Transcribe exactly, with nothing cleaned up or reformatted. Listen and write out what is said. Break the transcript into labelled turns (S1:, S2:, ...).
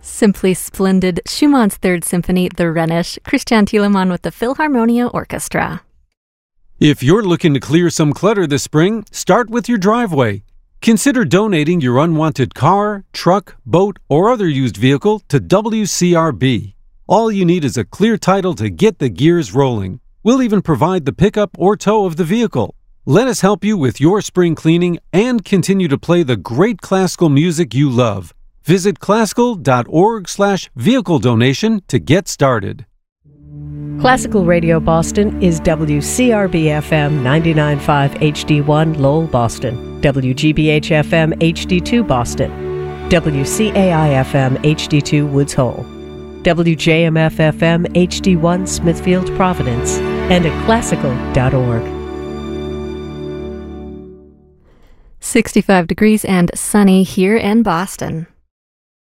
S1: Simply splendid. Schumann's Third Symphony, the Rhenish. Christian Thielemann with the Philharmonia Orchestra.
S2: If you're looking to clear some clutter this spring, start with your driveway. Consider donating your unwanted car, truck, boat, or other used vehicle to W C R B. All you need is a clear title to get the gears rolling. We'll even provide the pickup or tow of the vehicle. Let us help you with your spring cleaning and continue to play the great classical music you love. Visit classical.org slash vehicle donation to get started.
S3: Classical Radio Boston is W C R B F M ninety-nine point five H D one Lowell, Boston, W G B H F M H D two Boston, W C A I F M H D two Woods Hole, W J M F F M H D one Smithfield, Providence, and at classical dot org.
S1: sixty-five degrees and sunny here in Boston.